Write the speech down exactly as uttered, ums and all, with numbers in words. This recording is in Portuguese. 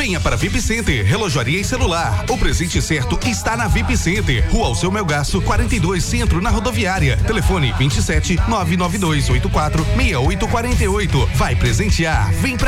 Venha para V I P Center, relojaria e celular. O presente certo está na V I P Center. Rua Alceu Melgaço, quarenta e dois, Centro, na rodoviária. Telefone vinte e sete, nove nove dois oito quatro, seis oito quatro oito. Vai presentear, vem pra